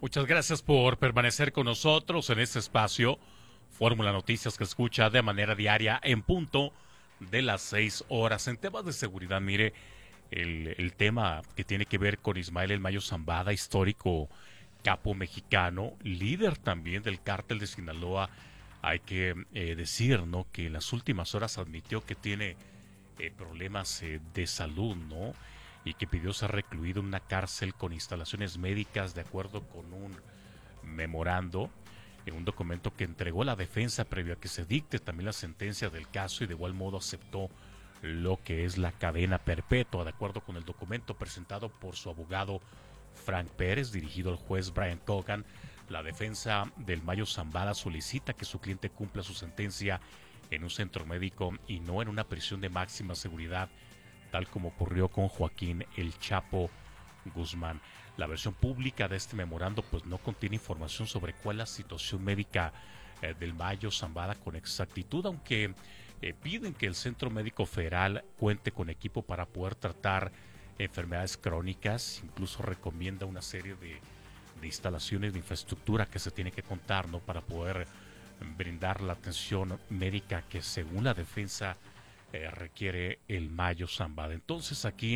Muchas gracias por permanecer con nosotros en este espacio. Fórmula Noticias que escucha de manera diaria en punto de las 6 horas. En temas de seguridad, mire, el tema que tiene que ver con Ismael El Mayo Zambada, histórico capo mexicano, líder también del cártel de Sinaloa. Hay que decir, ¿no?, que en las últimas horas admitió que tiene problemas de salud, ¿no? Y que pidió ser recluido en una cárcel con instalaciones médicas de acuerdo con un memorando, en un documento que entregó la defensa previo a que se dicte también la sentencia del caso, y de igual modo aceptó lo que es la cadena perpetua, de acuerdo con el documento presentado por su abogado Frank Pérez, dirigido al juez Brian Cogan. La defensa del Mayo Zambada solicita que su cliente cumpla su sentencia en un centro médico y no en una prisión de máxima seguridad, tal como ocurrió con Joaquín El Chapo Guzmán. La versión pública de este memorando pues no contiene información sobre cuál es la situación médica del Mayo Zambada con exactitud, aunque piden que el Centro Médico Federal cuente con equipo para poder tratar enfermedades crónicas. Incluso recomienda una serie de instalaciones de infraestructura que se tiene que contar, ¿no?, para poder brindar la atención médica que según la defensa requiere el Mayo Zambada. Entonces aquí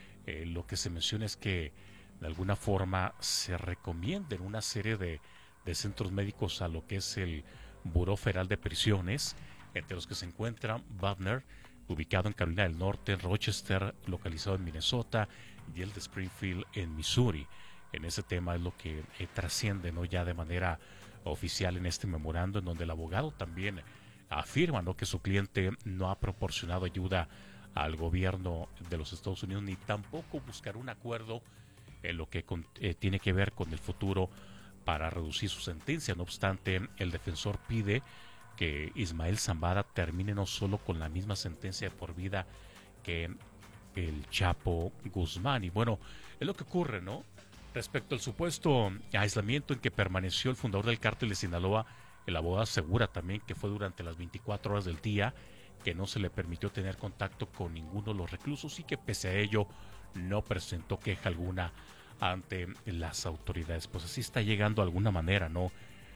lo que se menciona es que de alguna forma se recomienden una serie de centros médicos a lo que es el Buró Federal de Prisiones, entre los que se encuentran Butner, ubicado en Carolina del Norte, Rochester, localizado en Minnesota, y el de Springfield en Missouri. En ese tema es lo que trasciende, ¿no?, ya de manera oficial en este memorando, en donde el abogado también afirma, ¿no?, que su cliente no ha proporcionado ayuda al gobierno de los Estados Unidos, ni tampoco buscar un acuerdo en lo que tiene que ver con el futuro para reducir su sentencia. No obstante, el defensor pide que Ismael Zambada termine no solo con la misma sentencia de por vida que el Chapo Guzmán. Y bueno, es lo que ocurre, ¿no? Respecto al supuesto aislamiento en que permaneció el fundador del cártel de Sinaloa, el abogado asegura también que fue durante las 24 horas del día, que no se le permitió tener contacto con ninguno de los reclusos y que pese a ello no presentó queja alguna ante las autoridades. Pues así está llegando de alguna manera, ¿no?,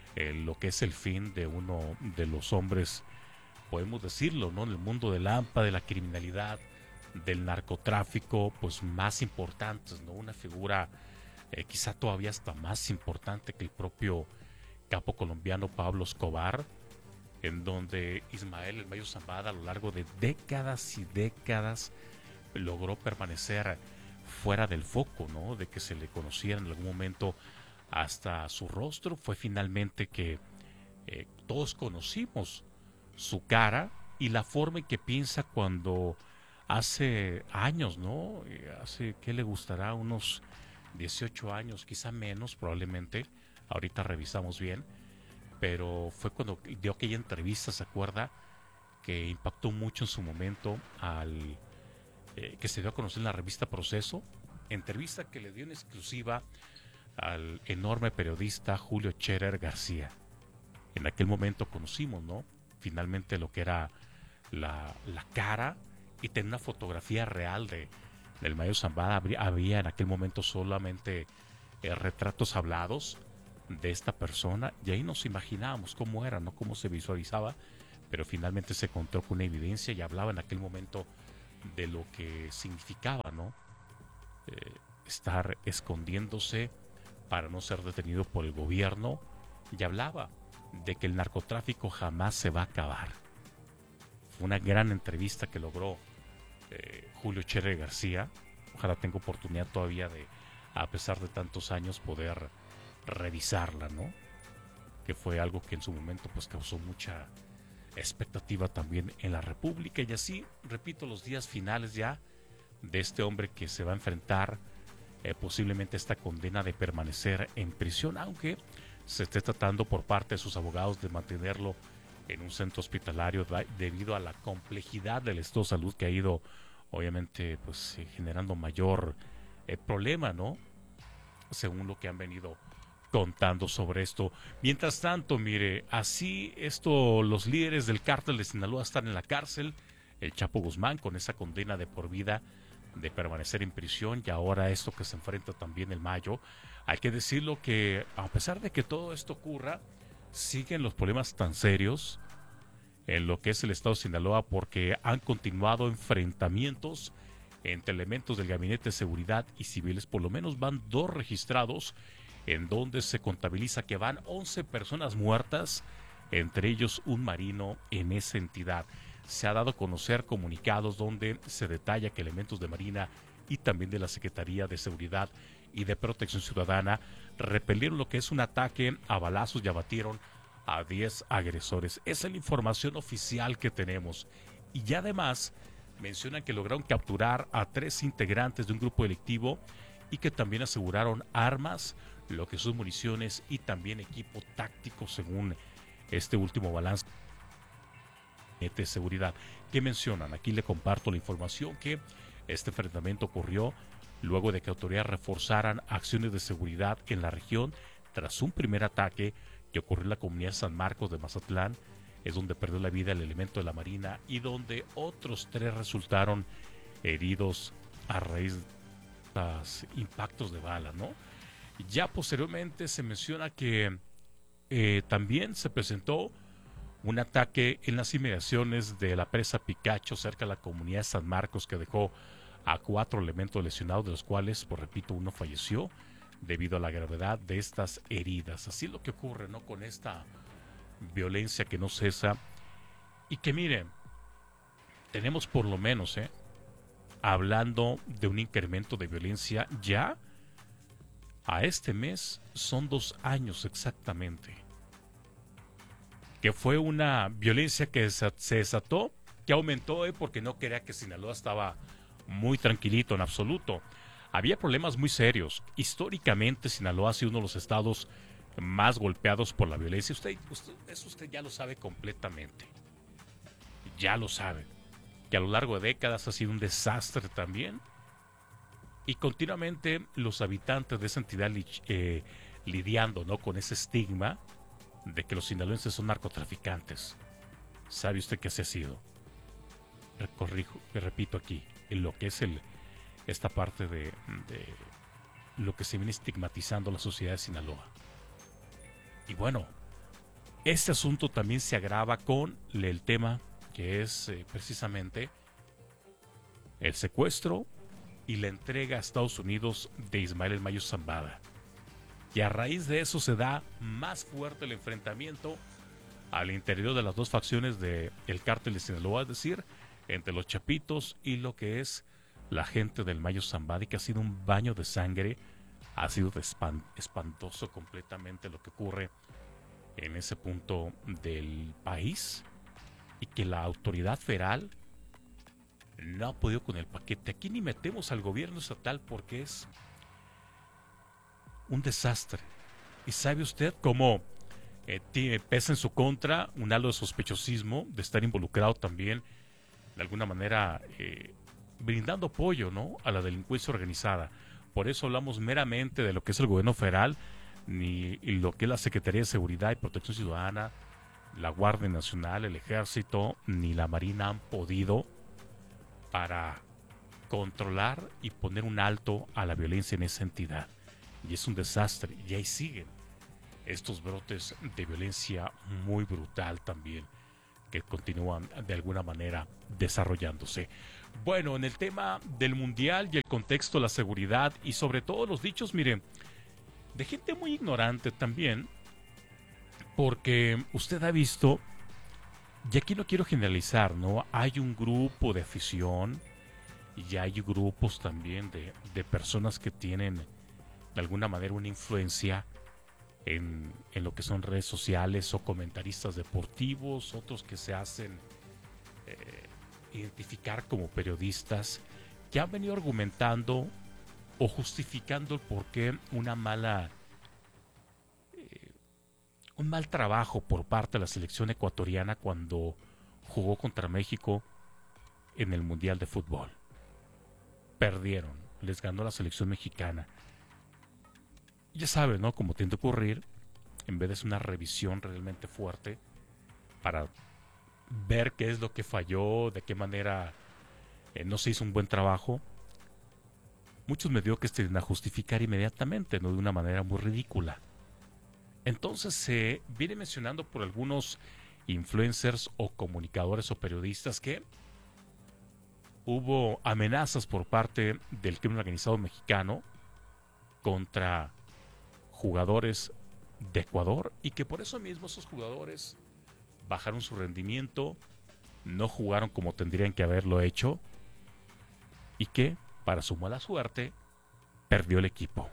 lo que es el fin de uno de los hombres, podemos decirlo, ¿no?, en el mundo del AMPA, de la criminalidad, del narcotráfico, pues más importantes, ¿no? Una figura quizá todavía hasta más importante que el propio capo colombiano Pablo Escobar, en donde Ismael El Mayo Zambada a lo largo de décadas y décadas logró permanecer fuera del foco, ¿no?, de que se le conociera en algún momento hasta su rostro. Fue finalmente que todos conocimos su cara y la forma en que piensa cuando hace años, ¿no? Hace, ¿qué le gustará? Unos 18 años, quizá menos probablemente, ahorita revisamos bien, pero fue cuando dio aquella entrevista, ¿se acuerda?, que impactó mucho en su momento al que se dio a conocer en la revista Proceso, entrevista que le dio en exclusiva al enorme periodista Julio Scherer García. En aquel momento conocimos, ¿no?, finalmente lo que era la cara, y tener una fotografía real del Mayo Zambada. Había en aquel momento solamente retratos hablados de esta persona, y ahí nos imaginábamos cómo era, ¿no?, cómo se visualizaba, pero finalmente se encontró con una evidencia y hablaba en aquel momento de lo que significaba, ¿no?, estar escondiéndose para no ser detenido por el gobierno, y hablaba de que el narcotráfico jamás se va a acabar. Fue una gran entrevista que logró Julio Scherer García. Ojalá tenga oportunidad todavía de, a pesar de tantos años, poder revisarla, ¿no? Que fue algo que en su momento pues causó mucha expectativa también en la República. Y así, repito, los días finales ya de este hombre que se va a enfrentar posiblemente esta condena de permanecer en prisión, aunque se esté tratando por parte de sus abogados de mantenerlo en un centro hospitalario debido a la complejidad del estado de salud que ha ido obviamente pues generando mayor problema, ¿no?, según lo que han venido contando sobre esto. Mientras tanto, mire, así los líderes del cártel de Sinaloa están en la cárcel. El Chapo Guzmán con esa condena de por vida de permanecer en prisión y ahora esto que se enfrenta también el Mayo. Hay que decirlo que a pesar de que todo esto ocurra, siguen los problemas tan serios en lo que es el estado de Sinaloa porque han continuado enfrentamientos entre elementos del Gabinete de Seguridad y civiles. Por lo menos van 2 registrados en donde se contabiliza que van 11 personas muertas, entre ellos un marino en esa entidad. Se ha dado a conocer comunicados donde se detalla que elementos de Marina y también de la Secretaría de Seguridad y de Protección Ciudadana repelieron lo que es un ataque a balazos y abatieron a 10 agresores. Esa es la información oficial que tenemos. Y además mencionan que lograron capturar a 3 integrantes de un grupo delictivo y que también aseguraron armas, lo que son municiones y también equipo táctico según este último balance de seguridad. ¿Qué mencionan? Aquí le comparto la información que este enfrentamiento ocurrió luego de que autoridades reforzaran acciones de seguridad en la región tras un primer ataque que ocurrió en la comunidad de San Marcos de Mazatlán. Es donde perdió la vida el elemento de la Marina y donde otros 3 resultaron heridos a raíz de los impactos de bala, ¿no? Ya posteriormente se menciona que también se presentó un ataque en las inmediaciones de la presa Picacho cerca de la comunidad de San Marcos que dejó a 4 elementos lesionados, de los cuales, pues repito, uno falleció debido a la gravedad de estas heridas. Así es lo que ocurre, ¿no? Con esta violencia que no cesa y que miren, tenemos por lo menos, hablando de un incremento de violencia ya a este mes son 2 años exactamente que fue una violencia que se desató, que aumentó porque no creía que Sinaloa estaba muy tranquilito en absoluto. Había problemas muy serios. Históricamente Sinaloa ha sido uno de los estados más golpeados por la violencia. Usted ya lo sabe completamente. Ya lo sabe. Que a lo largo de décadas ha sido un desastre también. Y continuamente los habitantes de esa entidad lidiando, ¿no?, con ese estigma de que los sinaloenses son narcotraficantes. ¿Sabe usted qué se ha sido? Corrijo, repito aquí, en lo que es esta parte de lo que se viene estigmatizando la sociedad de Sinaloa. Y bueno, este asunto también se agrava con el tema que es precisamente el secuestro y la entrega a Estados Unidos de Ismael El Mayo Zambada. Y a raíz de eso se da más fuerte el enfrentamiento al interior de las 2 facciones del cártel de Sinaloa, es decir, entre los chapitos y lo que es la gente del Mayo Zambada, y que ha sido un baño de sangre. Ha sido espantoso completamente lo que ocurre en ese punto del país y que la autoridad federal no ha podido con el paquete. Aquí ni metemos al gobierno estatal porque es un desastre. ¿Y sabe usted cómo pesa en su contra un halo de sospechosismo de estar involucrado también de alguna manera brindando apoyo, ¿no?, a la delincuencia organizada? Por eso hablamos meramente de lo que es el gobierno federal, ni lo que es la Secretaría de Seguridad y Protección Ciudadana, la Guardia Nacional, el Ejército, ni la Marina han podido para controlar y poner un alto a la violencia en esa entidad. Y es un desastre, y ahí siguen estos brotes de violencia muy brutal también, que continúan de alguna manera desarrollándose. Bueno, en el tema del mundial y el contexto de la seguridad y sobre todo los dichos, miren, de gente muy ignorante también, porque usted ha visto, y aquí no quiero generalizar, ¿no? Hay un grupo de afición y hay grupos también de personas que tienen de alguna manera una influencia en lo que son redes sociales o comentaristas deportivos, otros que se hacen identificar como periodistas, que han venido argumentando o justificando el por qué un mal trabajo por parte de la selección ecuatoriana cuando jugó contra México en el Mundial de Fútbol. Perdieron, les ganó la selección mexicana. Ya saben, ¿no?, como tiende a ocurrir, en vez de hacer una revisión realmente fuerte para ver qué es lo que falló, de qué manera no se hizo un buen trabajo, muchos mediocres tienden a justificar inmediatamente, no de una manera muy ridícula. Entonces se viene mencionando por algunos influencers o comunicadores o periodistas que hubo amenazas por parte del crimen organizado mexicano contra jugadores de Ecuador y que por eso mismo esos jugadores bajaron su rendimiento, no jugaron como tendrían que haberlo hecho y que, para su mala suerte, perdió el equipo.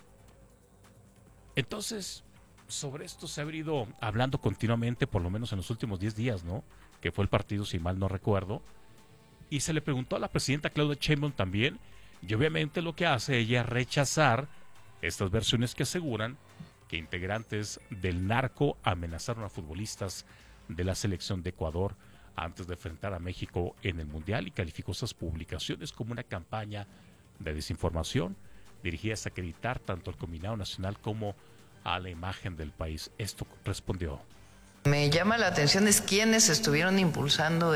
Entonces, sobre esto se ha venido hablando continuamente, por lo menos en los últimos 10 días, ¿no? Que fue el partido, si mal no recuerdo. Y se le preguntó a la presidenta Claudia Sheinbaum también, y obviamente lo que hace ella es rechazar estas versiones que aseguran que integrantes del narco amenazaron a futbolistas de la selección de Ecuador antes de enfrentar a México en el Mundial y calificó esas publicaciones como una campaña de desinformación dirigida a desacreditar tanto al combinado nacional como a la imagen del país. Esto respondió. Me llama la atención es quiénes estuvieron impulsando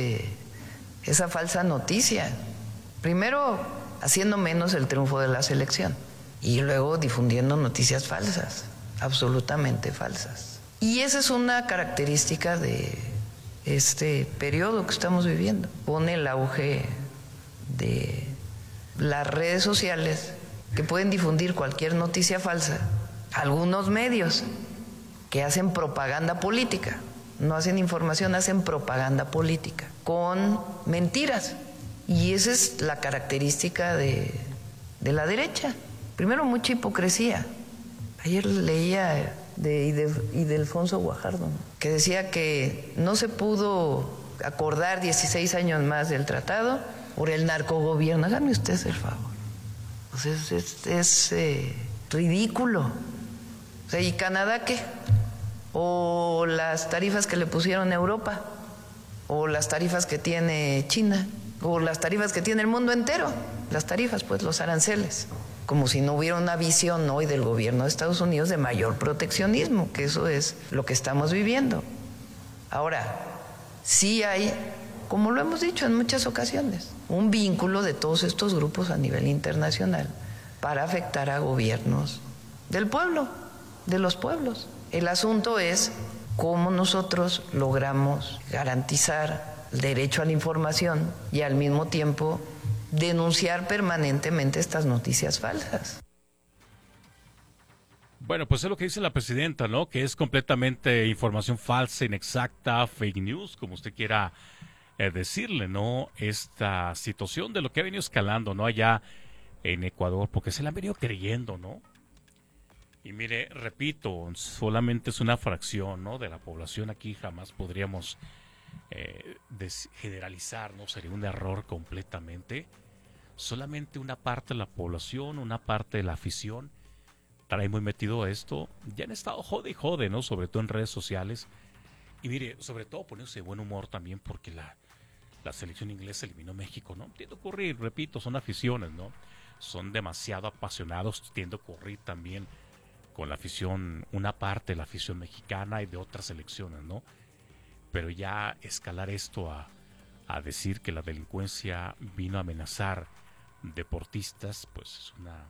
esa falsa noticia. Primero, haciendo menos el triunfo de la selección y luego difundiendo noticias falsas, absolutamente falsas. Y esa es una característica de este periodo que estamos viviendo. Pone el auge de las redes sociales que pueden difundir cualquier noticia falsa. Algunos medios que hacen propaganda política, no hacen información, hacen propaganda política con mentiras. Y esa es la característica de la derecha. Primero, mucha hipocresía. Ayer leía de Ildefonso Guajardo, ¿no?, que decía que no se pudo acordar 16 años más del tratado por el narcogobierno. Hágame usted el favor. Pues es ridículo. O sea, ¿y Canadá qué? O las tarifas que le pusieron a Europa, o las tarifas que tiene China, o las tarifas que tiene el mundo entero. Las tarifas, pues, los aranceles. Como si no hubiera una visión hoy del gobierno de Estados Unidos de mayor proteccionismo, que eso es lo que estamos viviendo. Ahora, sí hay, como lo hemos dicho en muchas ocasiones, un vínculo de todos estos grupos a nivel internacional para afectar a gobiernos del pueblo, de los pueblos. El asunto es cómo nosotros logramos garantizar el derecho a la información y al mismo tiempo denunciar permanentemente estas noticias falsas. Bueno, pues es lo que dice la presidenta, ¿no? Que es completamente información falsa, inexacta, fake news, como usted quiera decirle, ¿no? Esta situación de lo que ha venido escalando, ¿no? Allá en Ecuador, porque se la han venido creyendo, ¿no? Y mire, repito, solamente es una fracción, ¿no?, de la población. Aquí jamás podríamos generalizar, ¿no? Sería un error completamente. Solamente una parte de la población, una parte de la afición trae muy metido esto. Ya han estado jode y jode, ¿no? Sobre todo en redes sociales. Y mire, sobre todo poniéndose de buen humor también porque la selección inglesa eliminó a México, ¿no? Tiende a ocurrir, repito, son aficiones, ¿no? Son demasiado apasionados, tiende a ocurrir también con la afición, una parte de la afición mexicana y de otras selecciones, ¿no? Pero ya escalar esto a decir que la delincuencia vino a amenazar deportistas, pues es una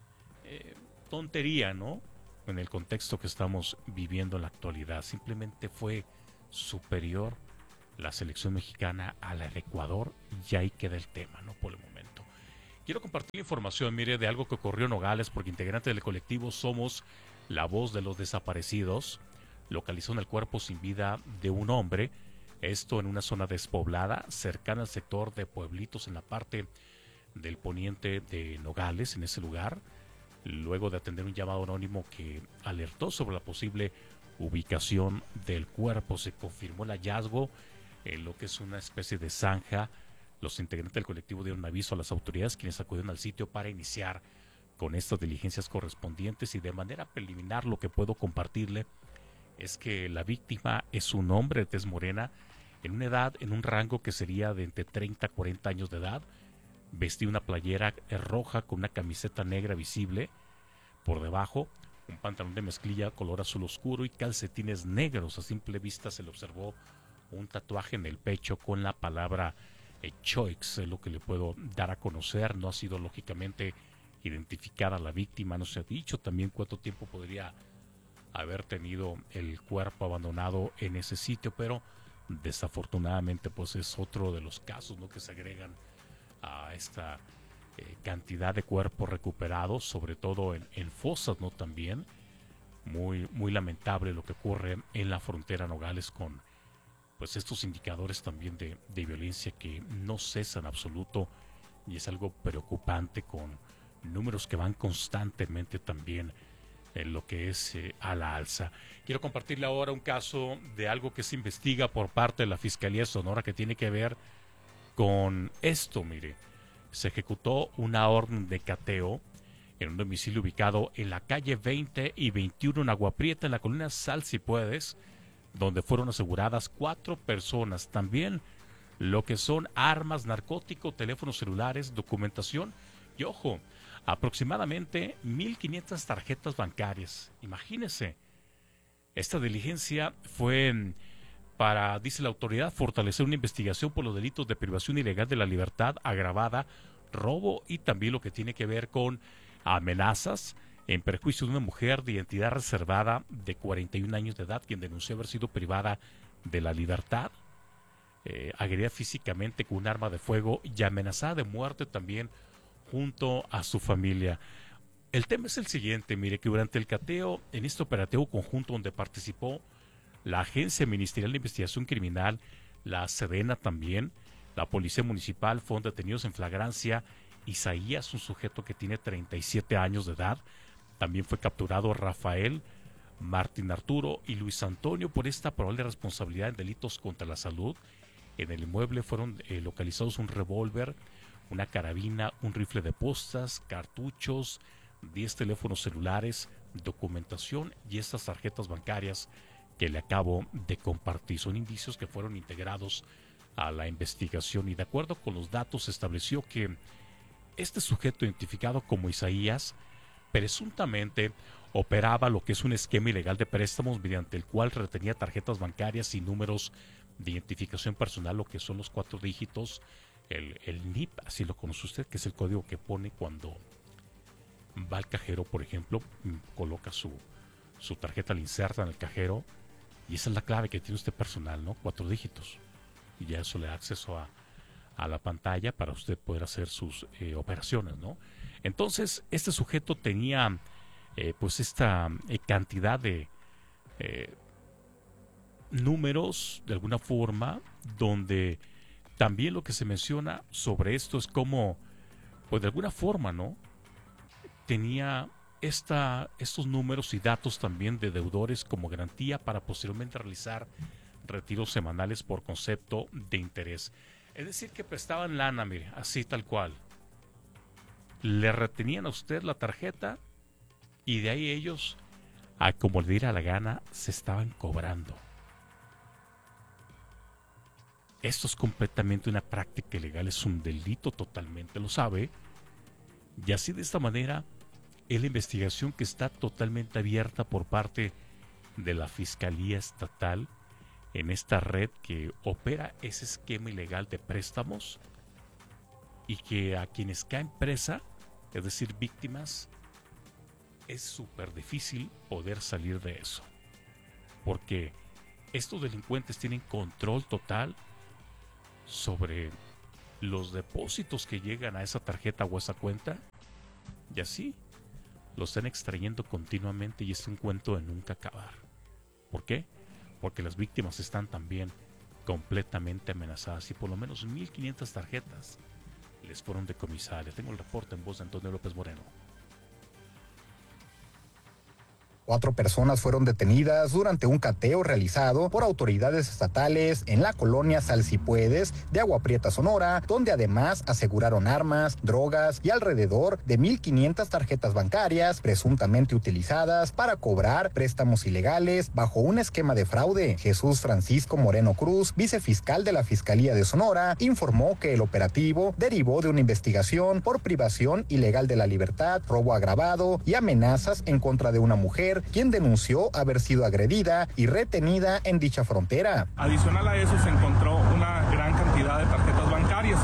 tontería, ¿no? En el contexto que estamos viviendo en la actualidad. Simplemente fue superior la selección mexicana a la de Ecuador y ahí queda el tema, ¿no? Por el momento. Quiero compartir información, mire, de algo que ocurrió en Nogales, porque integrantes del colectivo Somos la Voz de los Desaparecidos localizaron el cuerpo sin vida de un hombre, esto en una zona despoblada, cercana al sector de Pueblitos, en la parte del poniente de Nogales, en ese lugar, luego de atender un llamado anónimo que alertó sobre la posible ubicación del cuerpo. Se confirmó el hallazgo en lo que es una especie de zanja. Los integrantes del colectivo dieron aviso a las autoridades, quienes acudieron al sitio para iniciar con estas diligencias correspondientes. Y de manera preliminar, lo que puedo compartirle es que la víctima es un hombre de tez morena, en una edad, en un rango que sería de entre 30 a 40 años de edad. Vestía una playera roja con una camiseta negra visible por debajo, un pantalón de mezclilla color azul oscuro y calcetines negros. A simple vista se le observó un tatuaje en el pecho con la palabra Choix, es lo que le puedo dar a conocer. No ha sido lógicamente identificada la víctima, no se ha dicho también cuánto tiempo podría haber tenido el cuerpo abandonado en ese sitio, pero desafortunadamente pues es otro de los casos, ¿no?, que se agregan a esta cantidad de cuerpos recuperados, sobre todo en fosas, ¿no? También muy lamentable lo que ocurre en la frontera Nogales con pues estos indicadores también de violencia que no cesan en absoluto, y es algo preocupante con números que van constantemente también en lo que es a la alza. Quiero compartirle ahora un caso de algo que se investiga por parte de la Fiscalía de Sonora que tiene que ver con esto. Mire, se ejecutó una orden de cateo en un domicilio ubicado en la calle 20 y 21 en Agua Prieta, en la colonia Sal Si Puedes, donde fueron aseguradas 4 personas. También lo que son armas, narcóticos, teléfonos celulares, documentación y, ojo, aproximadamente 1,500 tarjetas bancarias. Imagínense, esta diligencia fue para, dice la autoridad, fortalecer una investigación por los delitos de privación ilegal de la libertad agravada, robo y también lo que tiene que ver con amenazas en perjuicio de una mujer de identidad reservada de 41 años de edad, quien denunció haber sido privada de la libertad, agredida físicamente con un arma de fuego y amenazada de muerte también junto a su familia. El tema es el siguiente, mire, que durante el cateo, en este operativo conjunto donde participó la Agencia Ministerial de Investigación Criminal, la Sedena también, la Policía Municipal, fueron detenidos en flagrancia Isaías, un sujeto que tiene 37 años de edad. También fue capturado Rafael, Martín Arturo y Luis Antonio por esta probable responsabilidad en delitos contra la salud. En el inmueble fueron localizados un revólver, una carabina, un rifle de postas, cartuchos, 10 teléfonos celulares, documentación y estas tarjetas bancarias que le acabo de compartir. Son indicios que fueron integrados a la investigación y de acuerdo con los datos se estableció que este sujeto identificado como Isaías presuntamente operaba lo que es un esquema ilegal de préstamos mediante el cual retenía tarjetas bancarias y números de identificación personal, lo que son los 4 dígitos, el NIP, así lo conoce usted, que es el código que pone cuando va al cajero, por ejemplo, coloca su tarjeta, la inserta en el cajero y esa es la clave que tiene usted personal, ¿no? 4 dígitos. Y ya eso le da acceso a la pantalla para usted poder hacer sus operaciones, ¿no? Entonces, este sujeto tenía pues esta cantidad de números, de alguna forma, donde también lo que se menciona sobre esto es como, pues de alguna forma, ¿no?, tenía estos números y datos también de deudores como garantía para posteriormente realizar retiros semanales por concepto de interés. Es decir, que prestaban lana, mire, así tal cual. Le retenían a usted la tarjeta y de ahí ellos, a como le diera la gana, se estaban cobrando. Esto es completamente una práctica ilegal, es un delito totalmente, lo sabe. Y así de esta manera es la investigación que está totalmente abierta por parte de la Fiscalía Estatal en esta red que opera ese esquema ilegal de préstamos y que a quienes caen presa, es decir, víctimas, es súper difícil poder salir de eso. Porque estos delincuentes tienen control total sobre los depósitos que llegan a esa tarjeta o a esa cuenta y así lo están extrayendo continuamente y es un cuento de nunca acabar. ¿Por qué? Porque las víctimas están también completamente amenazadas y por lo menos 1,500 tarjetas les fueron decomisadas. Tengo el reporte en voz de Antonio López Moreno. 4 personas fueron detenidas durante un cateo realizado por autoridades estatales en la colonia Sal Si Puedes de Agua Prieta, Sonora, donde además aseguraron armas, drogas y alrededor de 1,500 tarjetas bancarias presuntamente utilizadas para cobrar préstamos ilegales bajo un esquema de fraude. Jesús Francisco Moreno Cruz, vicefiscal de la Fiscalía de Sonora, informó que el operativo derivó de una investigación por privación ilegal de la libertad, robo agravado y amenazas en contra de una mujer quien denunció haber sido agredida y retenida en dicha frontera. Adicional a eso se encontró una gran cantidad de tarjetas bancarias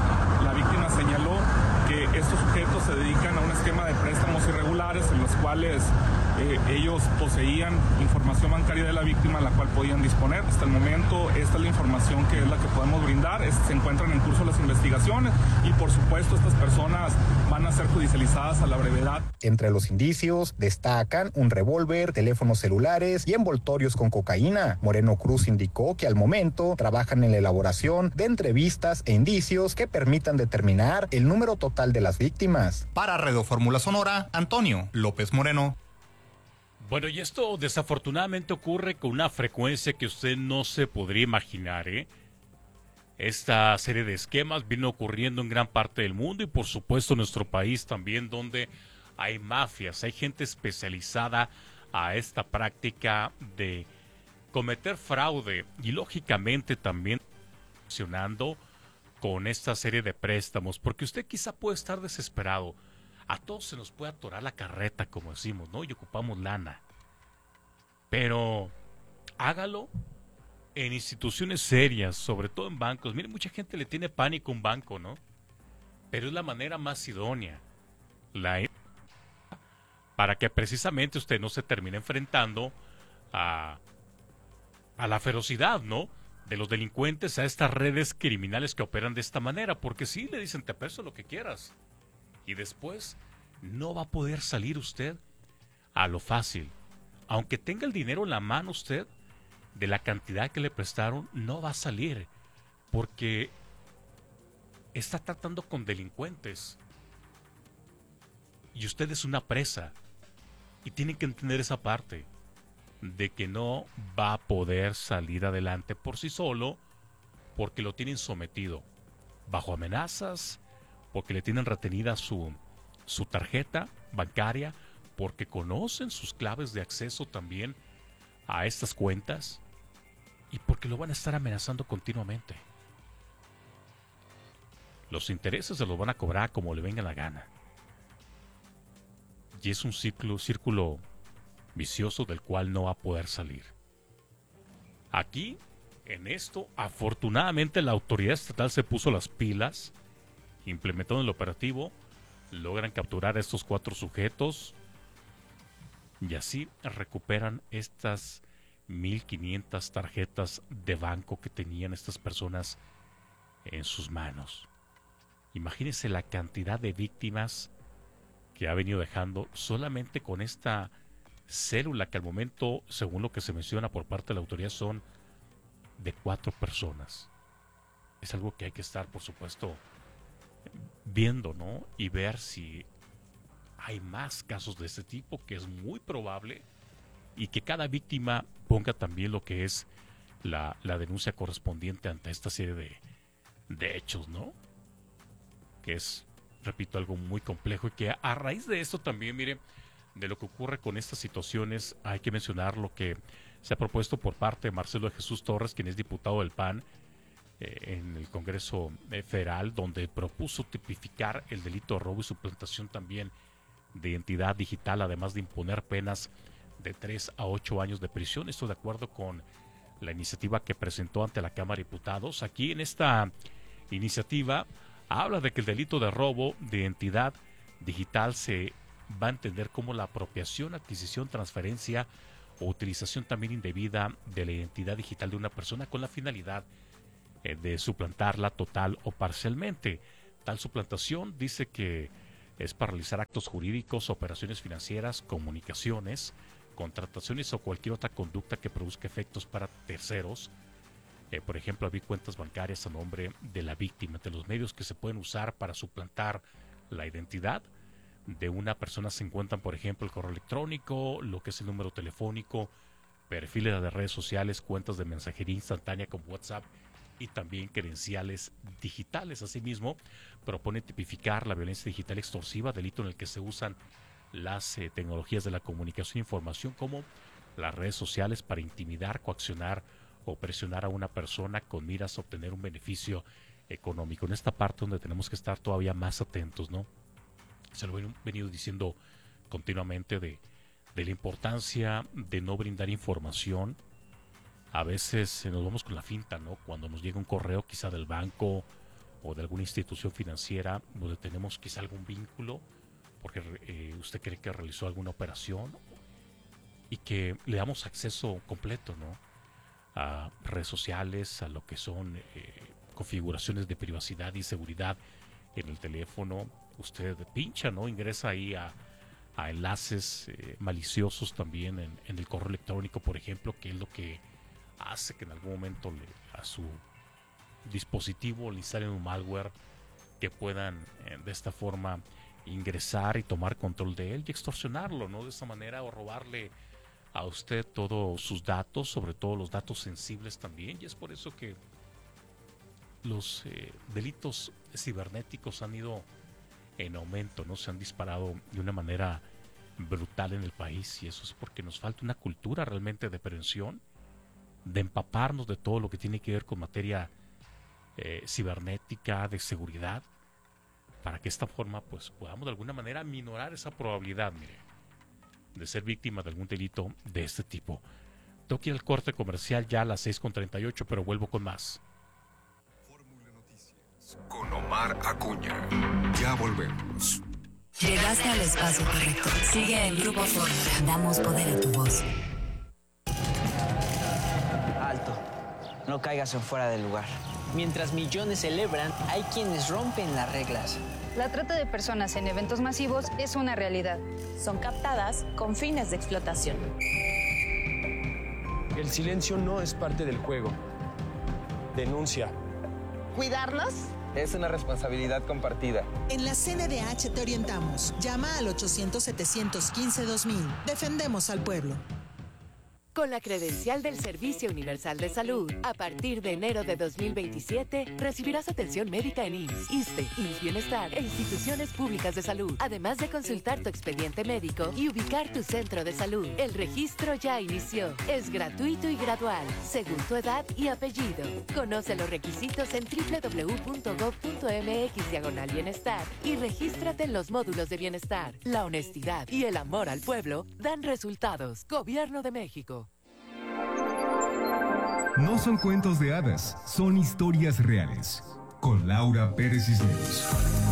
Ellos poseían información bancaria de la víctima, la cual podían disponer. Hasta el momento, esta es la información que es la que podemos brindar. Se encuentran en curso las investigaciones y, por supuesto, estas personas van a ser judicializadas a la brevedad. Entre los indicios destacan un revólver, teléfonos celulares y envoltorios con cocaína. Moreno Cruz indicó que al momento trabajan en la elaboración de entrevistas e indicios que permitan determinar el número total de las víctimas. Para Radio Fórmula Sonora, Antonio López Moreno. Bueno, y esto desafortunadamente ocurre con una frecuencia que usted no se podría imaginar, ¿eh? Esta serie de esquemas viene ocurriendo en gran parte del mundo y por supuesto en nuestro país también, donde hay mafias, hay gente especializada a esta práctica de cometer fraude y lógicamente también funcionando con esta serie de préstamos, porque usted quizá puede estar desesperado. A todos se nos puede atorar la carreta, como decimos, ¿no? Y ocupamos lana. Pero hágalo en instituciones serias, sobre todo en bancos. Mire, mucha gente le tiene pánico a un banco, ¿no? Pero es la manera más idónea. Para que precisamente usted no se termine enfrentando a la ferocidad, ¿no? De los delincuentes, a estas redes criminales que operan de esta manera. Porque sí, le dicen, te presto lo que quieras. Y después no va a poder salir usted a lo fácil. Aunque tenga el dinero en la mano usted, de la cantidad que le prestaron, no va a salir. Porque está tratando con delincuentes. Y usted es una presa. Y tiene que entender esa parte. De que no va a poder salir adelante por sí solo. Porque lo tienen sometido. Bajo amenazas. Porque le tienen retenida su tarjeta bancaria, porque conocen sus claves de acceso también a estas cuentas y porque lo van a estar amenazando continuamente. Los intereses se los van a cobrar como le venga la gana. Y es un círculo vicioso del cual no va a poder salir. Aquí, en esto, afortunadamente la autoridad estatal se puso las pilas, implementando el operativo, logran capturar a estos 4 sujetos y así recuperan estas 1,500 tarjetas de banco que tenían estas personas en sus manos. Imagínense la cantidad de víctimas que ha venido dejando solamente con esta célula que al momento, según lo que se menciona por parte de la autoridad, son de 4 personas. Es algo que hay que estar, por supuesto, viendo, ¿no? Y ver si hay más casos de este tipo, que es muy probable, y que cada víctima ponga también lo que es la denuncia correspondiente ante esta serie de hechos, ¿no? Que es, repito, algo muy complejo y que a raíz de esto también, mire, de lo que ocurre con estas situaciones, hay que mencionar lo que se ha propuesto por parte de Marcelo de Jesús Torres, quien es diputado del PAN, en el Congreso Federal, donde propuso tipificar el delito de robo y suplantación también de identidad digital, además de imponer penas de 3 a 8 años de prisión. Esto de acuerdo con la iniciativa que presentó ante la Cámara de Diputados. Aquí en esta iniciativa habla de que el delito de robo de identidad digital se va a entender como la apropiación, adquisición, transferencia o utilización también indebida de la identidad digital de una persona con la finalidad de suplantarla total o parcialmente. Tal suplantación dice que es para realizar actos jurídicos, operaciones financieras, comunicaciones, contrataciones o cualquier otra conducta que produzca efectos para terceros. Por ejemplo, abrir cuentas bancarias a nombre de la víctima. Entre los medios que se pueden usar para suplantar la identidad de una persona se encuentran, por ejemplo, el correo electrónico, lo que es el número telefónico, perfiles de redes sociales, cuentas de mensajería instantánea como WhatsApp y también credenciales digitales. Asimismo, propone tipificar la violencia digital extorsiva, delito en el que se usan las tecnologías de la comunicación e información como las redes sociales para intimidar, coaccionar o presionar a una persona con miras a obtener un beneficio económico. En esta parte donde tenemos que estar todavía más atentos, ¿no? Se lo he venido diciendo continuamente de la importancia de no brindar información. A veces nos vamos con la finta, ¿no? Cuando nos llega un correo quizá del banco o de alguna institución financiera donde tenemos quizá algún vínculo porque usted cree que realizó alguna operación y que le damos acceso completo, ¿no? A redes sociales, a lo que son configuraciones de privacidad y seguridad en el teléfono. Usted pincha, ¿no? Ingresa ahí a enlaces maliciosos también en el correo electrónico, por ejemplo, que es lo que hace que en algún momento a su dispositivo le instalen un malware que puedan de esta forma ingresar y tomar control de él y extorsionarlo, ¿no? De esta manera, o robarle a usted todos sus datos, sobre todo los datos sensibles también. Y es por eso que los delitos cibernéticos han ido en aumento, ¿no? Se han disparado de una manera brutal en el país, y eso es porque nos falta una cultura realmente de prevención, de empaparnos de todo lo que tiene que ver con materia cibernética, de seguridad, para que de esta forma pues podamos de alguna manera minorar esa probabilidad, mire, de ser víctima de algún delito de este tipo. Tengo que ir al corte comercial ya a las 6:38, pero vuelvo con más. Fórmula Noticias con Omar Acuña. Ya volvemos. Llegaste al espacio correcto. Sigue en Grupo Fórmula. Damos poder a tu voz. Alto. No caigas en fuera del lugar. Mientras millones celebran, hay quienes rompen las reglas. La trata de personas en eventos masivos es una realidad. Son captadas con fines de explotación. El silencio no es parte del juego. Denuncia. ¿Cuidarnos? Es una responsabilidad compartida. En la CNDH te orientamos. Llama al 800-715-2000. Defendemos al pueblo. Con la credencial del Servicio Universal de Salud, a partir de enero de 2027, recibirás atención médica en IMSS, ISSSTE, IMSS Bienestar e instituciones públicas de salud, además de consultar tu expediente médico y ubicar tu centro de salud. El registro ya inició. Es gratuito y gradual, según tu edad y apellido. Conoce los requisitos en www.gov.mx/bienestar y regístrate en los módulos de bienestar. La honestidad y el amor al pueblo dan resultados. Gobierno de México. No son cuentos de hadas, son historias reales. Con Laura Pérez Cisneros.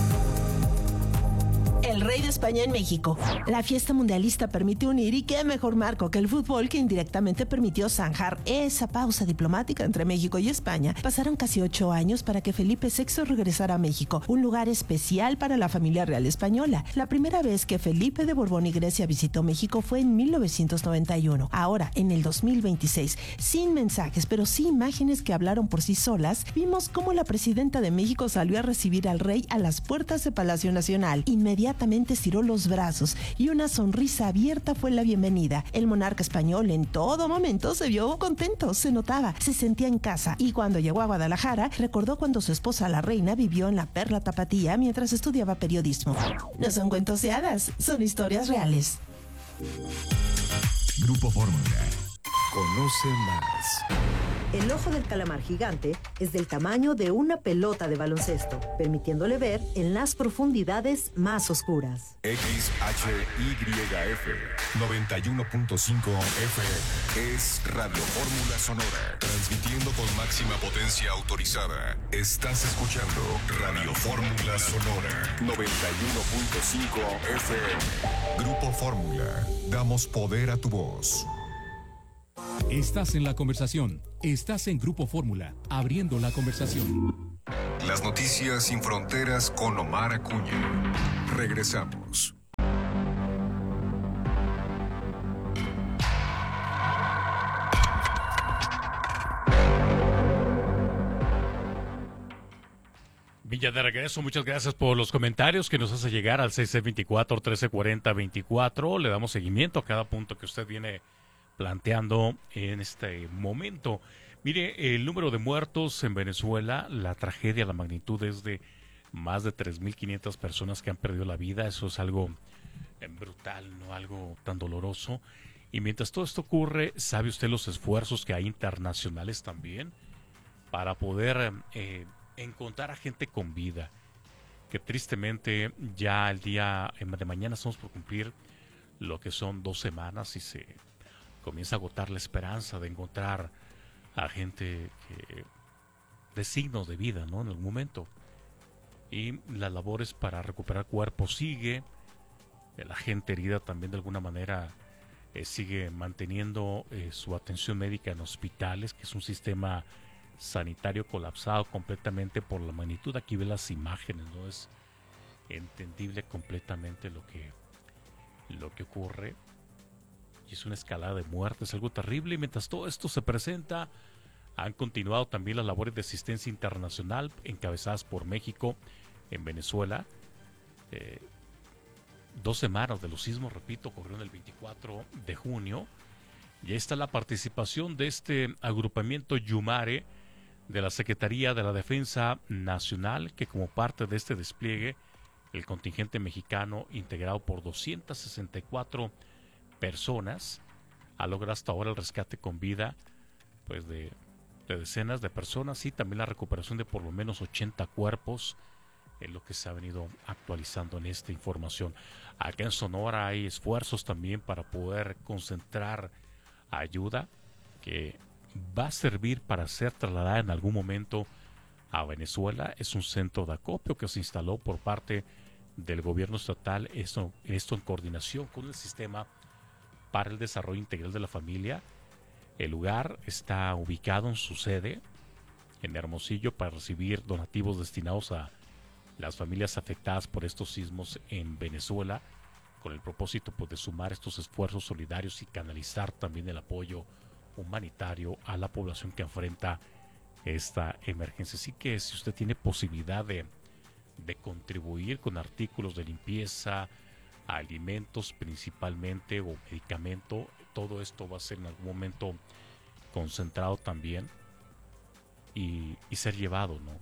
El rey de España en México. La fiesta mundialista permite unir, y qué mejor marco que el fútbol, que indirectamente permitió zanjar esa pausa diplomática entre México y España. Pasaron casi 8 años para que Felipe VI regresara a México, un lugar especial para la familia real española. La primera vez que Felipe de Borbón y Grecia visitó México fue en 1991. Ahora, en el 2026, sin mensajes, pero sí imágenes que hablaron por sí solas, vimos cómo la presidenta de México salió a recibir al rey a las puertas de Palacio Nacional. Inmediatamente estiró los brazos y una sonrisa abierta fue la bienvenida. El monarca español en todo momento se vio contento, se notaba, se sentía en casa, y cuando llegó a Guadalajara recordó cuando su esposa la reina vivió en la Perla Tapatía mientras estudiaba periodismo. No son cuentos de hadas, son historias reales. Grupo Fórmula. Conoce más. El ojo del calamar gigante es del tamaño de una pelota de baloncesto, permitiéndole ver en las profundidades más oscuras. XHYF 91.5 FM es Radio Fórmula Sonora, transmitiendo con máxima potencia autorizada. Estás escuchando Radio Fórmula Sonora 91.5 FM. Grupo Fórmula, damos poder a tu voz. Estás en la conversación. Estás en Grupo Fórmula, abriendo la conversación. Las noticias sin fronteras con Omar Acuña. Regresamos. Villa de regreso, muchas gracias por los comentarios que nos hace llegar al 6624-1340-24. Le damos seguimiento a cada punto que usted viene planteando en este momento. Mire, el número de muertos en Venezuela, la tragedia, la magnitud es de más de 3.500 personas que han perdido la vida. Eso es algo brutal, no algo tan doloroso. Y mientras todo esto ocurre, ¿sabe usted los esfuerzos que hay internacionales también para poder encontrar a gente con vida? Que tristemente ya el día de mañana estamos por cumplir lo que son 2 semanas y se comienza a agotar la esperanza de encontrar a gente de signos de vida, ¿no? En algún momento. Y las labores para recuperar cuerpos sigue. La gente herida también de alguna manera sigue manteniendo su atención médica en hospitales, que es un sistema sanitario colapsado completamente por la magnitud. Aquí ve las imágenes, no es entendible completamente lo que ocurre, y es una escalada de muertes, algo terrible. Y mientras todo esto se presenta, han continuado también las labores de asistencia internacional encabezadas por México en Venezuela. 2 semanas de los sismos, repito, ocurrieron el 24 de junio. Y ahí está la participación de este agrupamiento Yumare de la Secretaría de la Defensa Nacional, que como parte de este despliegue, el contingente mexicano, integrado por 264 personas, ha logrado hasta ahora el rescate con vida pues de decenas de personas, y también la recuperación de por lo menos 80 cuerpos, en lo que se ha venido actualizando en esta información. Acá en Sonora hay esfuerzos también para poder concentrar ayuda que va a servir para ser trasladada en algún momento a Venezuela. Es un centro de acopio que se instaló por parte del gobierno estatal, esto en coordinación con el Sistema para el Desarrollo Integral de la Familia. El lugar está ubicado en su sede, en Hermosillo, para recibir donativos destinados a las familias afectadas por estos sismos en Venezuela, con el propósito pues, de sumar estos esfuerzos solidarios y canalizar también el apoyo humanitario a la población que enfrenta esta emergencia. Así que si usted tiene posibilidad de contribuir con artículos de limpieza, alimentos principalmente o medicamento, todo esto va a ser en algún momento concentrado también y ser llevado, ¿no?,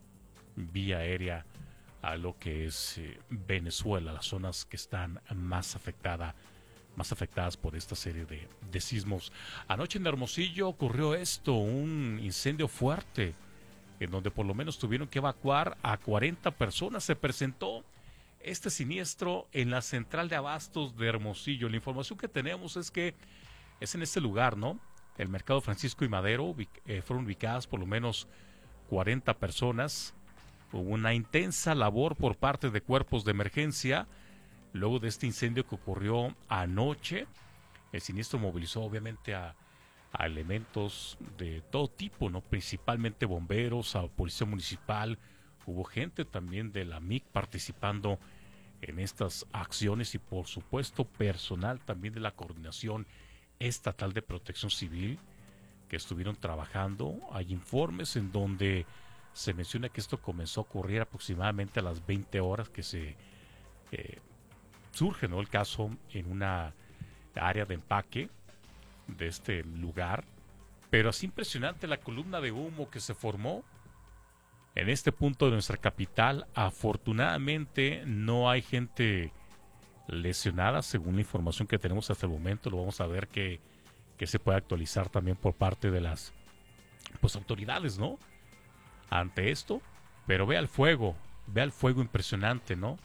vía aérea a lo que es Venezuela, las zonas que están más afectadas por esta serie de sismos. Anoche en Hermosillo ocurrió esto, un incendio fuerte, en donde por lo menos tuvieron que evacuar a 40 personas. Se presentó este siniestro en la central de abastos de Hermosillo. La información que tenemos es que es en este lugar, ¿no?, el mercado Francisco y Madero. Fueron ubicadas por lo menos 40 personas. Hubo una intensa labor por parte de cuerpos de emergencia luego de este incendio que ocurrió anoche. El siniestro movilizó obviamente a elementos de todo tipo, ¿no?, principalmente bomberos, a policía municipal. Hubo gente también de la MIC participando en estas acciones y por supuesto personal también de la Coordinación Estatal de Protección Civil que estuvieron trabajando. Hay informes en donde se menciona que esto comenzó a ocurrir aproximadamente a las 20 horas que se surge, ¿no?, el caso en una área de empaque de este lugar. Pero así impresionante la columna de humo que se formó en este punto de nuestra capital. Afortunadamente no hay gente lesionada, según la información que tenemos hasta el momento. Lo vamos a ver que se puede actualizar también por parte de las autoridades, ¿no?, ante esto. Pero vea el fuego impresionante, ¿no?,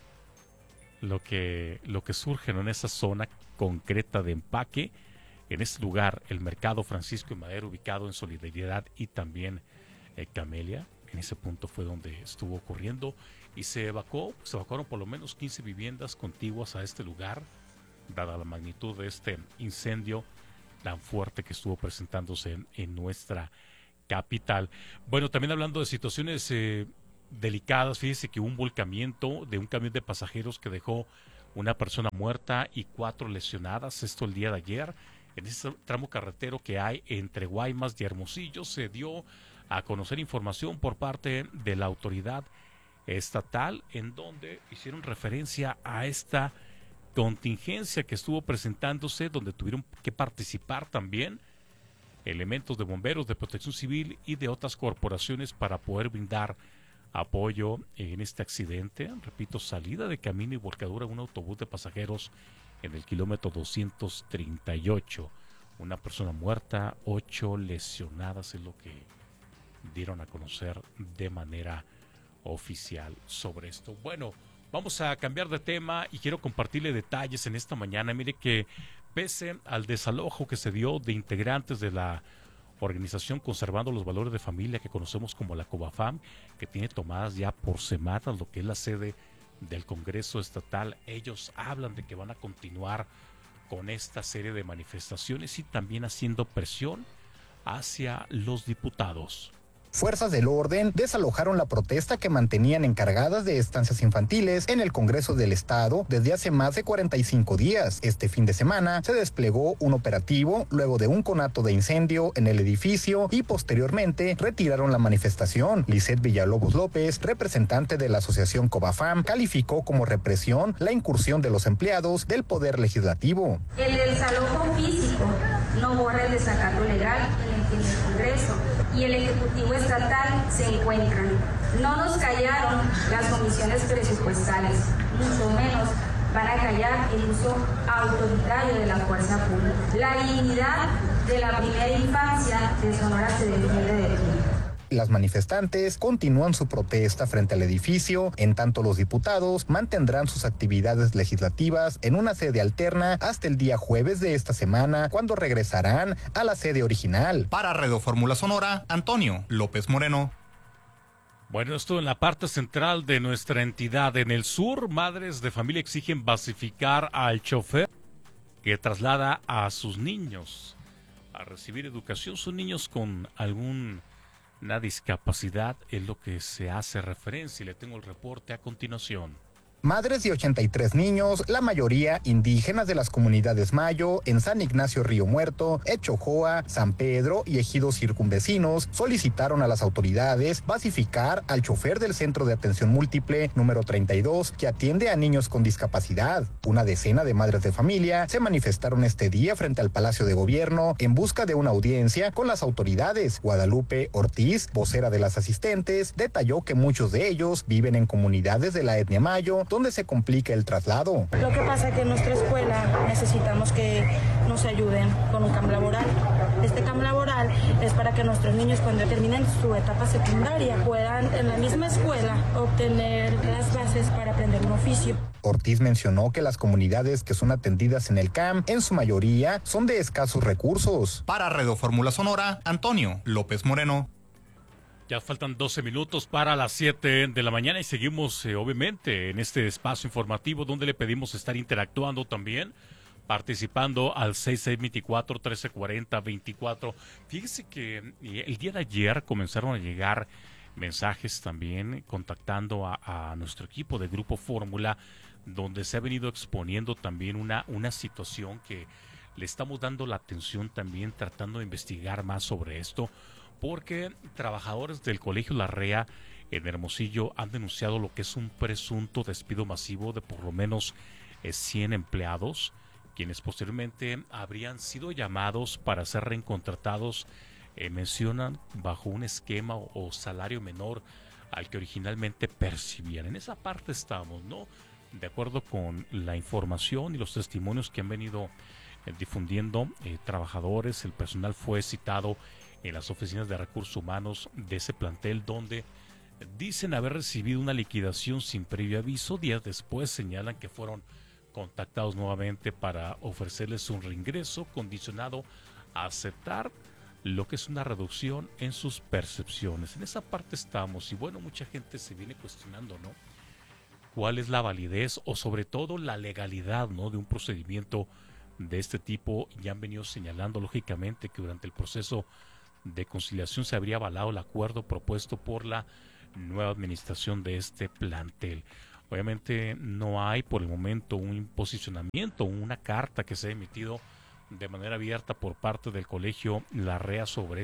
lo que surge, ¿no?, en esa zona concreta de empaque, en este lugar, el mercado Francisco y Madero, ubicado en Solidaridad y también Camelia. En ese punto fue donde estuvo ocurriendo y se evacuaron por lo menos 15 viviendas contiguas a este lugar, dada la magnitud de este incendio tan fuerte que estuvo presentándose en nuestra capital. Bueno, también hablando de situaciones delicadas, fíjese que hubo un volcamiento de un camión de pasajeros que dejó una persona muerta y 4 lesionadas. Esto el día de ayer, en ese tramo carretero que hay entre Guaymas y Hermosillo. Se dio a conocer información por parte de la autoridad estatal, en donde hicieron referencia a esta contingencia que estuvo presentándose, donde tuvieron que participar también elementos de bomberos, de protección civil y de otras corporaciones para poder brindar apoyo en este accidente. Repito, salida de camino y volcadura de un autobús de pasajeros en el kilómetro 238. Una persona muerta, 8 lesionadas, es lo que dieron a conocer de manera oficial sobre esto. Bueno, vamos a cambiar de tema y quiero compartirle detalles en esta mañana. Mire que pese al desalojo que se dio de integrantes de la organización Conservando los Valores de Familia, que conocemos como la COVAFAM, que tiene tomadas ya por semanas lo que es la sede del Congreso Estatal, ellos hablan de que van a continuar con esta serie de manifestaciones y también haciendo presión hacia los diputados. Fuerzas del orden desalojaron la protesta que mantenían encargadas de estancias infantiles en el Congreso del Estado desde hace más de 45 días. Este fin de semana se desplegó un operativo luego de un conato de incendio en el edificio y posteriormente retiraron la manifestación. Lisette Villalobos López, representante de la asociación Cobafam, calificó como represión la incursión de los empleados del Poder Legislativo. El desalojo físico no borra el desacato legal en el que el Congreso y el Ejecutivo Estatal se encuentran. No nos callaron las comisiones presupuestales, mucho menos van a callar el uso autoritario de la fuerza pública. La dignidad de la primera infancia de Sonora se defiende de ti. Las manifestantes continúan su protesta frente al edificio, en tanto los diputados mantendrán sus actividades legislativas en una sede alterna hasta el día jueves de esta semana, cuando regresarán a la sede original. Para Radio Fórmula Sonora, Antonio López Moreno. Bueno, esto en la parte central de nuestra entidad. En el sur, madres de familia exigen basificar al chofer que traslada a sus niños a recibir educación. Son niños con alguna discapacidad, es lo que se hace referencia, y le tengo el reporte a continuación. Madres de 83 niños, la mayoría indígenas de las comunidades Mayo, en San Ignacio Río Muerto, Echojoa, San Pedro y ejidos circunvecinos, solicitaron a las autoridades basificar al chofer del Centro de Atención Múltiple número 32, que atiende a niños con discapacidad. Una decena de madres de familia se manifestaron este día frente al Palacio de Gobierno en busca de una audiencia con las autoridades. Guadalupe Ortiz, vocera de las asistentes, detalló que muchos de ellos viven en comunidades de la etnia Mayo, donde se complica el traslado. Lo que pasa es que en nuestra escuela necesitamos que nos ayuden con un campo laboral. Este campo laboral es para que nuestros niños, cuando terminen su etapa secundaria, puedan en la misma escuela obtener las bases para aprender un oficio. Ortiz mencionó que las comunidades que son atendidas en el CAM, en su mayoría, son de escasos recursos. Para Radio Fórmula Sonora, Antonio López Moreno. Ya faltan 12 minutos para las 7 de la mañana y seguimos obviamente en este espacio informativo donde le pedimos estar interactuando también, participando al 6624-1340-24. Fíjese que el día de ayer comenzaron a llegar mensajes también contactando a nuestro equipo de Grupo Fórmula, donde se ha venido exponiendo también una situación que le estamos dando la atención también, tratando de investigar más sobre esto, porque trabajadores del Colegio Larrea en Hermosillo han denunciado lo que es un presunto despido masivo de por lo menos 100 empleados, quienes posteriormente habrían sido llamados para ser reincontratados, mencionan, bajo un esquema o salario menor al que originalmente percibían. En esa parte estamos, ¿no? De acuerdo con la información y los testimonios que han venido difundiendo trabajadores, el personal fue citado en las oficinas de recursos humanos de ese plantel, donde dicen haber recibido una liquidación sin previo aviso. Días después señalan que fueron contactados nuevamente para ofrecerles un reingreso condicionado a aceptar lo que es una reducción en sus percepciones. En esa parte estamos, y bueno, mucha gente se viene cuestionando, ¿no? ¿Cuál es la validez o sobre todo la legalidad, ¿no?, de un procedimiento de este tipo? Ya han venido señalando lógicamente que durante el proceso de conciliación se habría avalado el acuerdo propuesto por la nueva administración de este plantel. Obviamente no hay por el momento un posicionamiento, una carta que se ha emitido de manera abierta por parte del Colegio Larrea sobre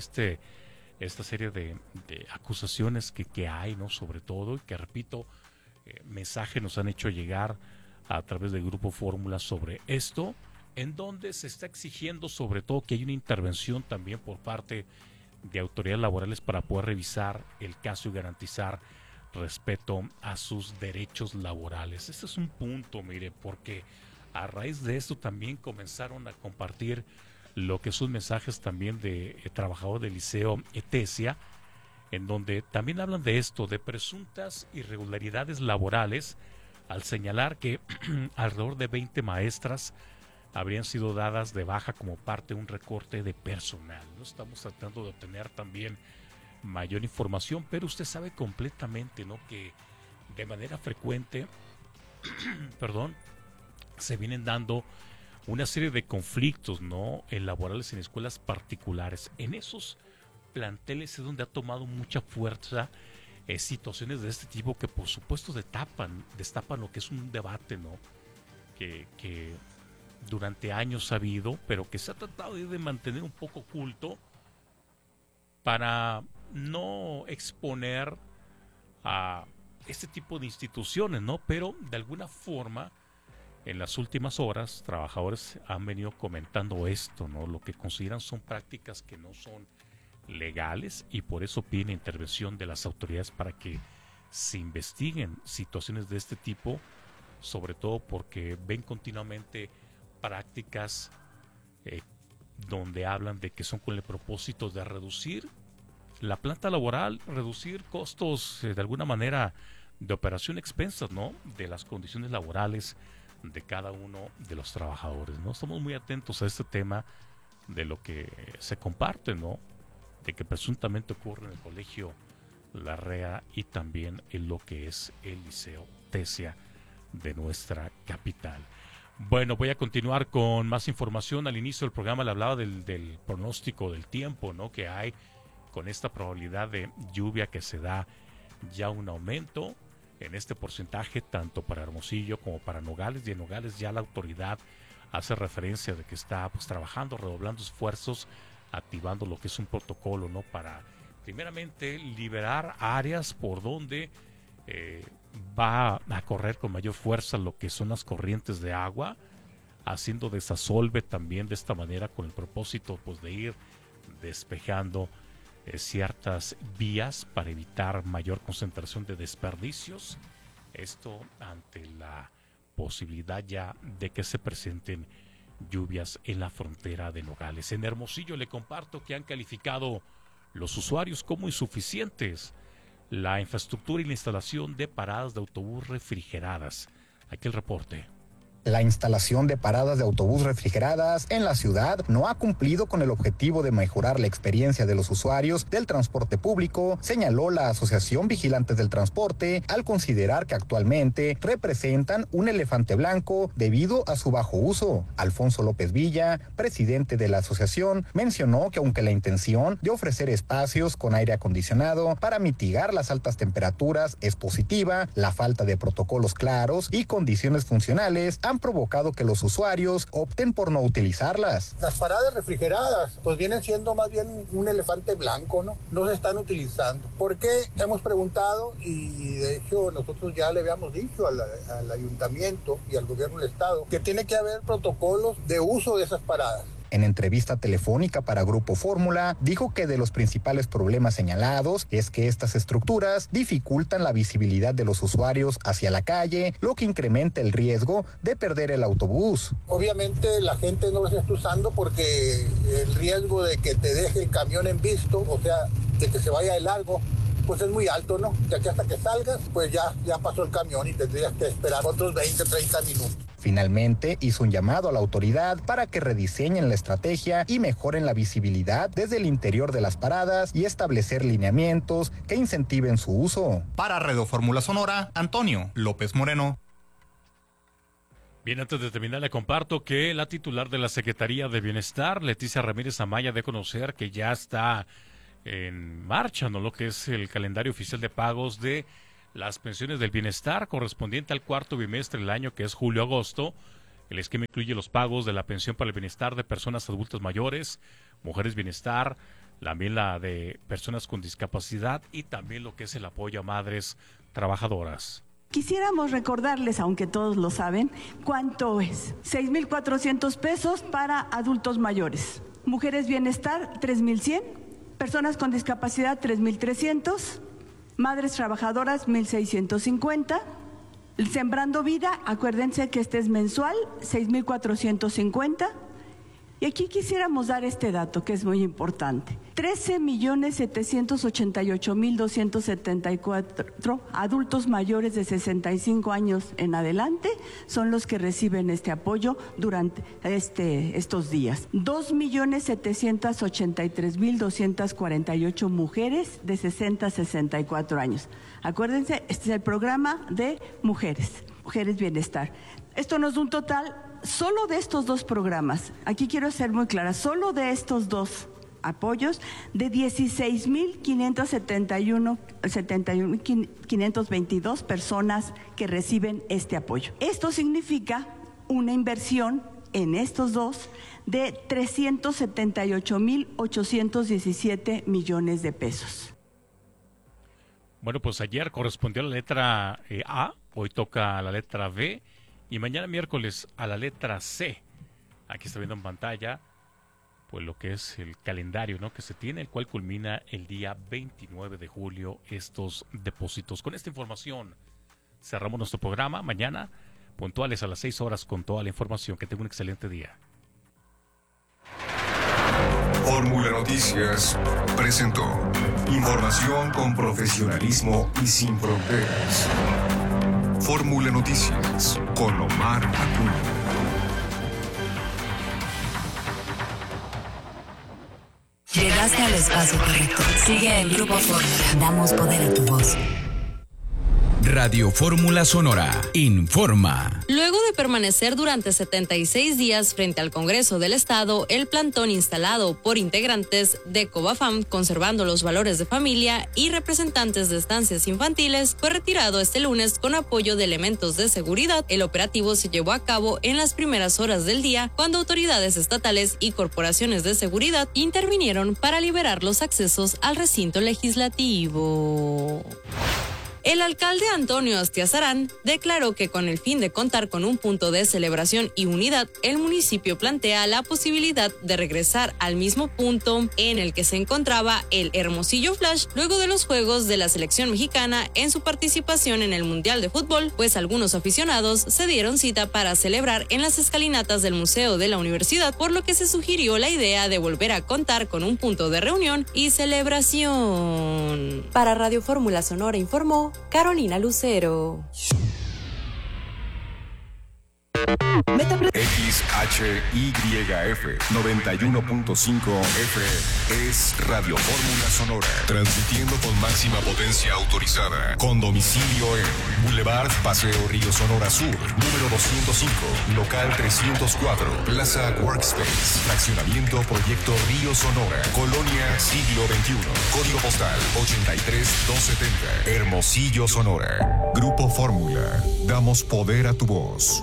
esta serie de acusaciones que hay, ¿no?, sobre todo, y que, repito, mensajes nos han hecho llegar a través del Grupo Fórmula sobre esto, en donde se está exigiendo sobre todo que haya una intervención también por parte de autoridades laborales para poder revisar el caso y garantizar respeto a sus derechos laborales. Ese es un punto, mire, porque a raíz de esto también comenzaron a compartir lo que son mensajes también de trabajadores del Liceo Etesia, en donde también hablan de esto, de presuntas irregularidades laborales, al señalar que alrededor de 20 maestras habrían sido dadas de baja como parte de un recorte de personal. No estamos tratando de obtener también mayor información, pero usted sabe completamente, ¿no?, que de manera frecuente se vienen dando una serie de conflictos, ¿no?, laborales en escuelas particulares. En esos planteles es donde ha tomado mucha fuerza situaciones de este tipo que por supuesto destapan lo que es un debate, ¿no?, que durante años ha habido, pero que se ha tratado de mantener un poco oculto para no exponer a este tipo de instituciones, ¿no? Pero de alguna forma, en las últimas horas, trabajadores han venido comentando esto, ¿no? Lo que consideran son prácticas que no son legales y por eso piden intervención de las autoridades para que se investiguen situaciones de este tipo, sobre todo porque ven continuamente prácticas donde hablan de que son con el propósito de reducir la planta laboral, reducir costos de alguna manera de operación expensas, ¿no?, de las condiciones laborales de cada uno de los trabajadores, ¿no? Estamos muy atentos a este tema de lo que se comparte, ¿no?, de que presuntamente ocurre en el colegio Larrea y también en lo que es el Liceo Tesia de nuestra capital. Bueno, voy a continuar con más información. Al inicio del programa le hablaba del pronóstico del tiempo, ¿no?, que hay con esta probabilidad de lluvia que se da ya un aumento en este porcentaje tanto para Hermosillo como para Nogales, y en Nogales ya la autoridad hace referencia de que está trabajando, redoblando esfuerzos, activando lo que es un protocolo, ¿no?, para primeramente liberar áreas por donde va a correr con mayor fuerza lo que son las corrientes de agua, haciendo desasolve también de esta manera con el propósito pues de ir despejando ciertas vías para evitar mayor concentración de desperdicios. Esto ante la posibilidad ya de que se presenten lluvias en la frontera de Nogales. En Hermosillo le comparto que han calificado los usuarios como insuficientes la infraestructura y la instalación de paradas de autobús refrigeradas. Aquí el reporte. La instalación de paradas de autobús refrigeradas en la ciudad no ha cumplido con el objetivo de mejorar la experiencia de los usuarios del transporte público, señaló la Asociación Vigilantes del Transporte, al considerar que actualmente representan un elefante blanco debido a su bajo uso. Alfonso López Villa, presidente de la asociación, mencionó que aunque la intención de ofrecer espacios con aire acondicionado para mitigar las altas temperaturas es positiva, la falta de protocolos claros y condiciones funcionales han provocado que los usuarios opten por no utilizarlas. Las paradas refrigeradas pues vienen siendo más bien un elefante blanco, ¿no? No se están utilizando. ¿Por qué? Hemos preguntado y de hecho nosotros ya le habíamos dicho al ayuntamiento y al gobierno del estado que tiene que haber protocolos de uso de esas paradas. En entrevista telefónica para Grupo Fórmula, dijo que de los principales problemas señalados es que estas estructuras dificultan la visibilidad de los usuarios hacia la calle, lo que incrementa el riesgo de perder el autobús. Obviamente la gente no los está usando porque el riesgo de que te deje el camión en visto, o sea, de que se vaya de largo, pues es muy alto, ¿no? De aquí hasta que salgas, pues ya pasó el camión y tendrías que esperar otros 20, 30 minutos. Finalmente, hizo un llamado a la autoridad para que rediseñen la estrategia y mejoren la visibilidad desde el interior de las paradas y establecer lineamientos que incentiven su uso. Para Radio Fórmula Sonora, Antonio López Moreno. Bien, antes de terminar, le comparto que la titular de la Secretaría de Bienestar, Leticia Ramírez Amaya, de conocer que ya está en marcha, ¿no?, lo que es el calendario oficial de pagos de las pensiones del bienestar correspondiente al cuarto bimestre del año, que es julio-agosto. El esquema incluye los pagos de la pensión para el bienestar de personas adultas mayores, mujeres bienestar, también la de personas con discapacidad y también lo que es el apoyo a madres trabajadoras. Quisiéramos recordarles, aunque todos lo saben, cuánto es. 6,400 pesos para adultos mayores. Mujeres bienestar, 3,100. Personas con discapacidad, 3,300. Madres trabajadoras, 1,650. Sembrando Vida, acuérdense que este es mensual, 6,450. Y aquí quisiéramos dar este dato que es muy importante. 13,788,274 adultos mayores de 65 años en adelante son los que reciben este apoyo durante estos días. 2,783,248 mujeres de 60 a 64 años. Acuérdense, este es el programa de mujeres bienestar. Esto nos da un total solo de estos dos programas, aquí quiero ser muy clara, solo de estos dos apoyos, de 16,522 personas que reciben este apoyo. Esto significa una inversión en estos dos de 378,817 millones de pesos. Bueno, pues ayer correspondió a la letra A, hoy toca la letra B y mañana miércoles a la letra C. Aquí está viendo en pantalla pues lo que es el calendario, ¿no?, que se tiene, el cual culmina el día 29 de julio estos depósitos. Con esta información cerramos nuestro programa. Mañana puntuales a las 6 horas con toda la información. Que tenga un excelente día. Fórmula Noticias presentó información con profesionalismo y sin fronteras. Fórmula Noticias con Omar Acuña. Llegaste al espacio correcto. Sigue el Grupo Fórmula. Damos poder a tu voz. Radio Fórmula Sonora informa. Luego de permanecer durante 76 días frente al Congreso del Estado, el plantón instalado por integrantes de Covafam, conservando los valores de familia, y representantes de estancias infantiles, fue retirado este lunes con apoyo de elementos de seguridad. El operativo se llevó a cabo en las primeras horas del día, cuando autoridades estatales y corporaciones de seguridad intervinieron para liberar los accesos al recinto legislativo. El alcalde Antonio Astiazarán declaró que con el fin de contar con un punto de celebración y unidad, el municipio plantea la posibilidad de regresar al mismo punto en el que se encontraba el Hermosillo Flash luego de los Juegos de la selección mexicana en su participación en el Mundial de Fútbol, pues algunos aficionados se dieron cita para celebrar en las escalinatas del Museo de la Universidad, por lo que se sugirió la idea de volver a contar con un punto de reunión y celebración. Para Radio Fórmula Sonora informó Carolina Lucero. XHYF 91.5 FM es Radio Fórmula Sonora, transmitiendo con máxima potencia autorizada, con domicilio en Boulevard Paseo Río Sonora Sur, número 205, local 304, Plaza Workspace, fraccionamiento Proyecto Río Sonora, Colonia Siglo XXI, código postal 83270, Hermosillo, Sonora. Grupo Fórmula, damos poder a tu voz.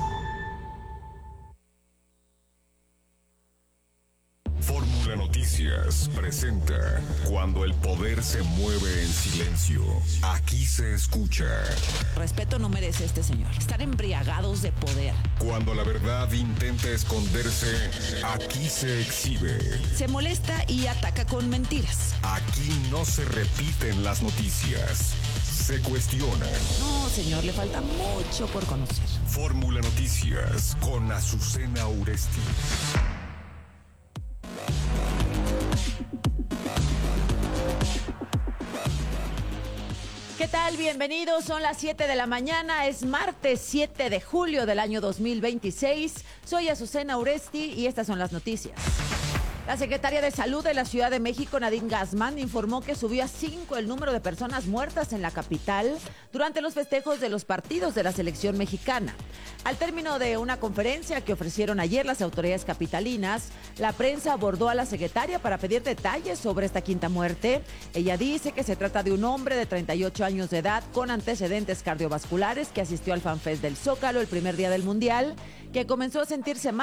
Fórmula Noticias presenta Cuando el poder se mueve en silencio. Aquí se escucha. Respeto no merece este señor. Estar embriagados de poder. Cuando la verdad intenta esconderse, aquí se exhibe. Se molesta y ataca con mentiras. Aquí no se repiten las noticias. Se cuestionan. No, señor, le falta mucho por conocer. Fórmula Noticias con Azucena Uresti. ¿Qué tal? Bienvenidos, son las 7 de la mañana, es martes 7 de julio del año 2026. Soy Azucena Uresti y estas son las noticias. La secretaria de Salud de la Ciudad de México, Nadine Gassman, informó que subió a 5 el número de personas muertas en la capital durante los festejos de los partidos de la selección mexicana. Al término de una conferencia que ofrecieron ayer las autoridades capitalinas, la prensa abordó a la secretaria para pedir detalles sobre esta quinta muerte. Ella dice que se trata de un hombre de 38 años de edad con antecedentes cardiovasculares que asistió al FanFest del Zócalo el primer día del Mundial, que comenzó a sentirse mal